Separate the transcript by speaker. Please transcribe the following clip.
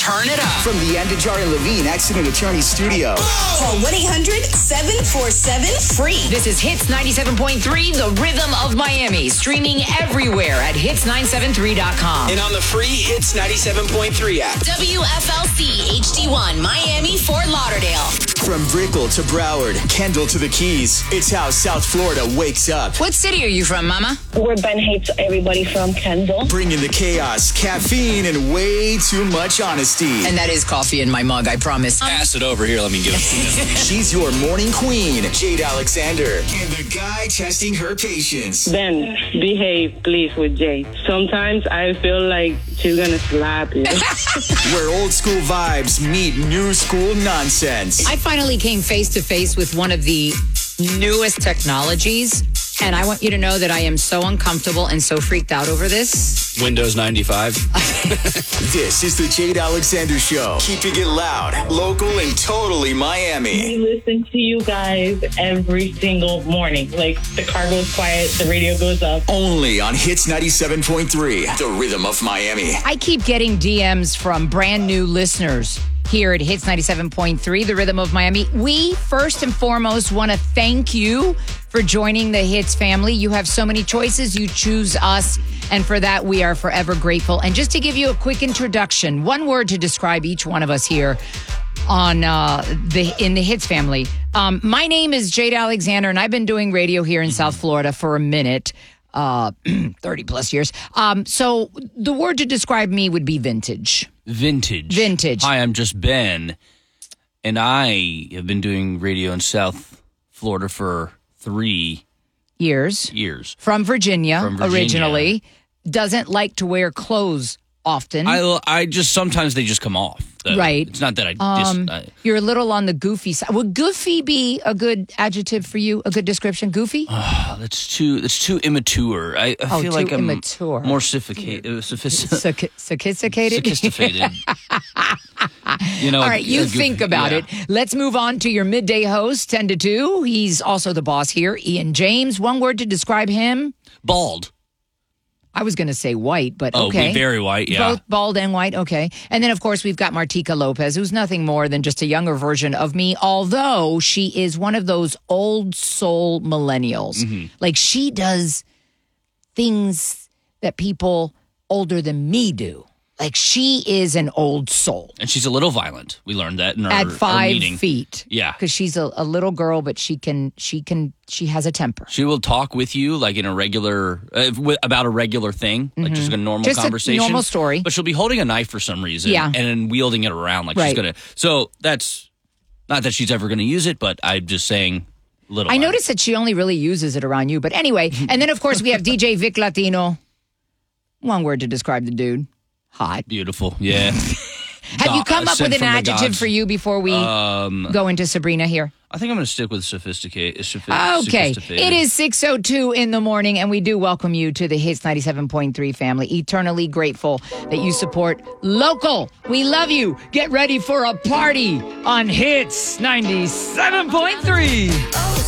Speaker 1: turn it up.
Speaker 2: From the Andajar and Levine Accident Attorney Studio.
Speaker 3: Call 1-800-747-FREE.
Speaker 1: This is Hits 97.3, the rhythm of Miami. Streaming everywhere at hits973.com.
Speaker 4: And on the free Hits 97.3 app.
Speaker 3: WFLC HD1, Miami, Fort Lauderdale.
Speaker 2: From Brickell to Broward, Kendall to the Keys, it's how South Florida wakes up.
Speaker 1: What city are you from, Mama?
Speaker 5: Where Ben hates everybody from Kendall.
Speaker 2: Bringing the chaos, caffeine, and way too much honesty.
Speaker 1: And that is coffee in my mug, I promise.
Speaker 4: Pass it over here. Let me give it to you.
Speaker 2: She's your morning queen, Jade Alexander, and the guy testing her patience.
Speaker 5: Ben, behave, please, with Jay. Sometimes I feel like she's gonna slap you.
Speaker 2: Where old school vibes meet new school nonsense.
Speaker 1: I finally came face to face with one of the newest technologies, and I want you to know that I am so uncomfortable and so freaked out over this.
Speaker 4: Windows 95.
Speaker 2: This is the Jade Alexander Show. Keeping it loud, local, and totally Miami.
Speaker 5: We listen to you guys every single morning. Like, the car goes quiet, the radio goes up.
Speaker 2: Only on Hits 97.3, the rhythm of Miami.
Speaker 1: I keep getting DMs from brand new listeners here at Hits 97.3, the rhythm of Miami. We, first and foremost, want to thank you for joining the Hits family. You have so many choices. You choose us. And for that, we are forever grateful. And just to give you a quick introduction, one word to describe each one of us here on in the Hits family. My name is Jade Alexander, and I've been doing radio here in South Florida for a minute, 30 plus years. So the word to describe me would be vintage.
Speaker 6: Vintage. Hi, I'm just Ben, and I have been doing radio in South Florida for 3
Speaker 1: years. From Virginia, originally. Doesn't like to wear clothes often.
Speaker 6: I just, sometimes they just come off.
Speaker 1: Right.
Speaker 6: It's not that
Speaker 1: you're a little on the goofy side. Would goofy be a good adjective for you? A good description? Goofy?
Speaker 6: That's too immature. I feel like I'm
Speaker 1: immature.
Speaker 6: More sophisticated.
Speaker 1: Sophisticated?
Speaker 6: You know,
Speaker 1: all right, you think about it. Let's move on to your midday host, 10 to 2. He's also the boss here, Ian James. One word to describe him?
Speaker 6: Bald.
Speaker 1: I was going to say white, but okay.
Speaker 6: Oh, very white, yeah.
Speaker 1: Both bald and white, okay. And then, of course, we've got Martika Lopez, who's nothing more than just a younger version of me, although she is one of those old soul millennials. Mm-hmm. Like, she does things that people older than me do. Like, she is an old soul.
Speaker 6: And she's a little violent. We learned that in our
Speaker 1: At 5
Speaker 6: meeting.
Speaker 1: feet.
Speaker 6: Yeah.
Speaker 1: Because she's a little girl, but she has a temper.
Speaker 6: She will talk with you like in a regular, about a regular thing, like just a normal conversation.
Speaker 1: A normal story.
Speaker 6: But she'll be holding a knife for some reason.
Speaker 1: Yeah.
Speaker 6: And then wielding it around like she's going to. So that's not that she's ever going to use it, but I'm just saying little.
Speaker 1: I noticed that she only really uses it around you. But anyway, and then, of course, we have DJ Vic Latino. One word to describe the dude. Hot.
Speaker 6: Beautiful. Yeah.
Speaker 1: Have you come up with an adjective for you before we go into Sabrina here?
Speaker 6: I think I'm going to stick with sophisticated.
Speaker 1: Okay. It is 6:02 in the morning, and we do welcome you to the Hits 97.3 family. Eternally grateful that you support local. We love you. Get ready for a party on Hits 97.3.